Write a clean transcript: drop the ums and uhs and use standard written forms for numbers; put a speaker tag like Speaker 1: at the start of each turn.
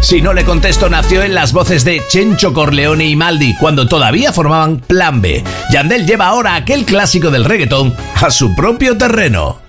Speaker 1: Si no le contesto nació en las voces de Chencho Corleone y Maldi, cuando todavía formaban Plan B. Yandel lleva ahora aquel clásico del reggaetón a su propio terreno.